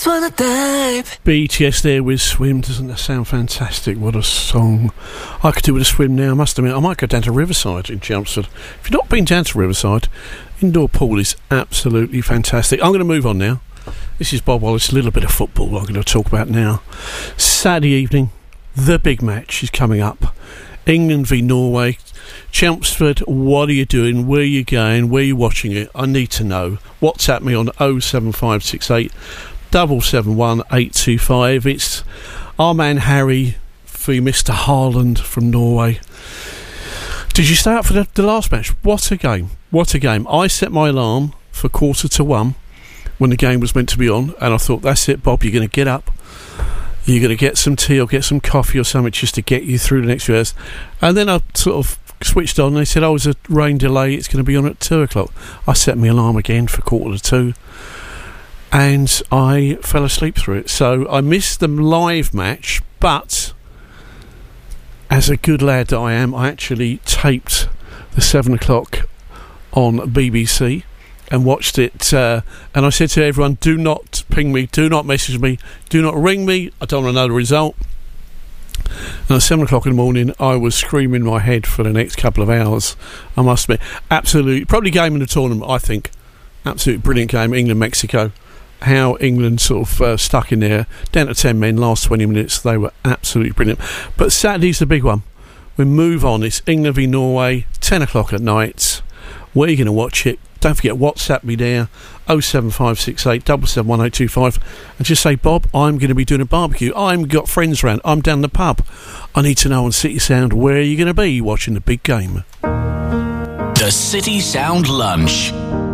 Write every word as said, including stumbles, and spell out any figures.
just wanna dive. B T S there with Swim. Doesn't that sound fantastic? What a song. I could do with a swim now, I must admit. I might go down to Riverside in Chelmsford. If you've not been down to Riverside, indoor pool is absolutely fantastic. I'm going to move on now. This is Bob Wallace, a little bit of football I'm going to talk about now. Saturday evening, the big match is coming up. England v Norway. Chelmsford, what are you doing? Where are you going? Where are you watching it? I need to know. WhatsApp me on oh seven five six eight, seven seven one, eight two five. It's our man Harry v Mister Haaland from Norway. Did you stay up for the, the last match? What a game. What a game. I set my alarm for quarter to one when the game was meant to be on, and I thought, that's it, Bob, you're going to get up. You're going to get some tea or get some coffee or something just to get you through the next few hours. And then I sort of switched on and they said, oh, it's a rain delay, it's going to be on at two o'clock. I set my alarm again for quarter to two and I fell asleep through it. So I missed the live match, but as a good lad that I am, I actually taped the seven o'clock on B B C and watched it, uh, and I said to everyone, do not ping me, do not message me, do not ring me, I don't want to know the result. And at seven o'clock in the morning I was screaming in my head for the next couple of hours. I must admit, absolutely, probably game in the tournament, I think. Absolutely brilliant game, England-Mexico. How England sort of uh, stuck in there, down to ten men, last twenty minutes, they were absolutely brilliant. But Saturday's the big one. We move on, it's England v Norway, ten o'clock at night. Where are you going to watch it? Don't forget, WhatsApp me there, oh seven five six eight, seven seven one, eight two five, and just say, Bob, I'm going to be doing a barbecue. I've got friends around. I'm down the pub. I need to know on City Sound, where are you going to be watching the big game? The City Sound Lunch.